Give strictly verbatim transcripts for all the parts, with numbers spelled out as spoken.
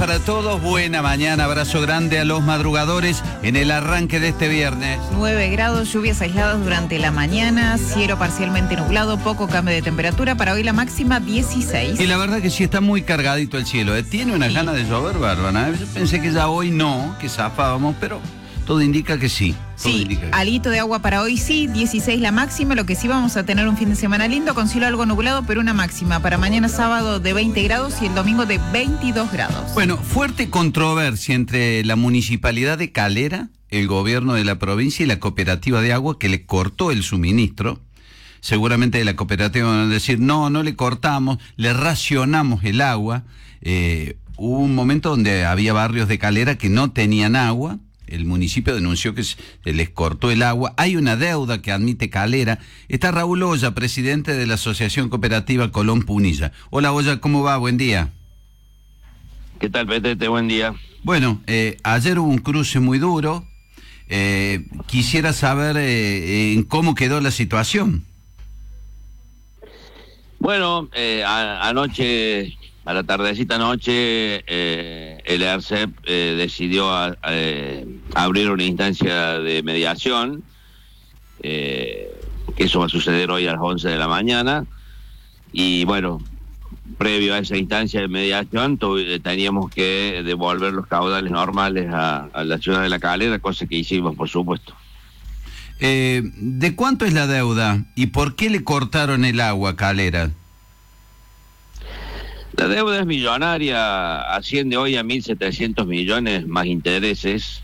Para todos, buena mañana, abrazo grande a los madrugadores en el arranque de este viernes. nueve grados, lluvias aisladas durante la mañana, cielo parcialmente nublado, poco cambio de temperatura, para hoy la máxima dieciséis. Y la verdad que sí está muy cargadito el cielo, ¿eh? Tiene una sí. gana de llover, bárbara. Yo pensé que ya hoy no, que zafábamos, pero todo indica que sí. Sí, alito de agua para hoy sí, dieciséis la máxima, lo que sí vamos a tener un fin de semana lindo, con cielo algo nublado, pero una máxima para mañana sábado de veinte grados y el domingo de veintidós grados. Bueno, fuerte controversia entre la municipalidad de Calera, el gobierno de la provincia y la cooperativa de agua que le cortó el suministro. Seguramente la cooperativa van a decir, no, no le cortamos, le racionamos el agua. Eh, hubo un momento donde había barrios de Calera que no tenían agua. El municipio denunció que se les cortó el agua. Hay una deuda que admite Calera. Está Raúl Olla, presidente de la Asociación Cooperativa Colón Punilla. Hola, Olla, ¿cómo va? Buen día. ¿Qué tal, Petete? Buen día. Bueno, eh, ayer hubo un cruce muy duro. Eh, quisiera saber eh, en cómo quedó la situación. Bueno, eh, a, anoche... A la tardecita noche, eh, el ERCEP eh, decidió a, eh, abrir una instancia de mediación, eh, que eso va a suceder hoy a las once de la mañana, y bueno, previo a esa instancia de mediación teníamos que devolver los caudales normales a, a la ciudad de La Calera, cosa que hicimos, por supuesto. Eh, ¿De cuánto es la deuda y por qué le cortaron el agua a Calera? La deuda es millonaria, asciende hoy a mil setecientos millones más intereses,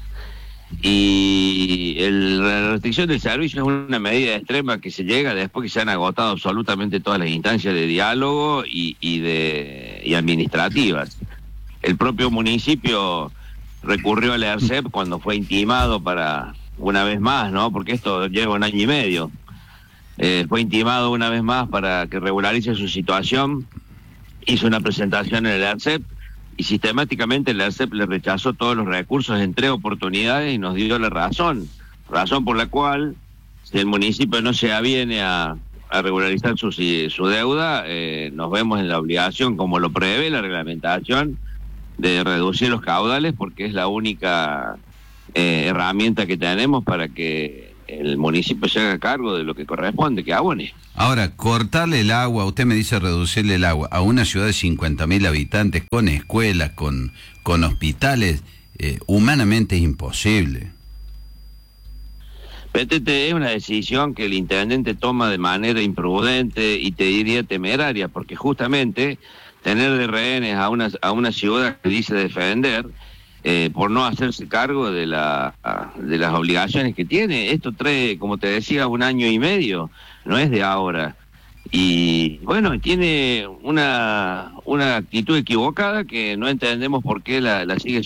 y el, la restricción del servicio es una medida extrema que se llega después que se han agotado absolutamente todas las instancias de diálogo y, y, de, y administrativas. El propio municipio recurrió al ERCEP cuando fue intimado para, una vez más, ¿no? Porque esto lleva un año y medio, eh, fue intimado una vez más para que regularice su situación. Hizo una presentación en el ERCEP y sistemáticamente el ERCEP le rechazó todos los recursos en tres oportunidades y nos dio la razón. Razón por la cual, si el municipio no se aviene a, a regularizar su, su deuda, eh, nos vemos en la obligación, como lo prevé la reglamentación, de reducir los caudales, porque es la única eh, herramienta que tenemos para que el municipio se haga cargo de lo que corresponde, que abone. Ahora, cortarle el agua, usted me dice reducirle el agua a una ciudad de cincuenta mil habitantes, con escuelas, con, con hospitales, eh, humanamente es imposible. Petete, es una decisión que el intendente toma de manera imprudente y te diría temeraria, porque justamente tener de rehenes a una, a una ciudad que dice defender, Eh, por no hacerse cargo de, la, de las obligaciones que tiene. Esto trae, como te decía, un año y medio, no es de ahora. Y bueno, tiene una, una actitud equivocada que no entendemos por qué la, la sigue